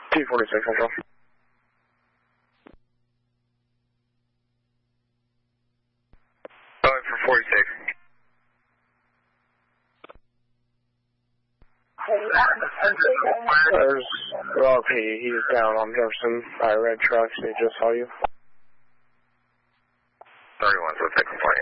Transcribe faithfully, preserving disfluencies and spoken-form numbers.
T forty-six, Central. Oh, for forty-six. There's, well, he, he's down on Jefferson by a red truck, so he just saw you. thirty-one, so take him for you.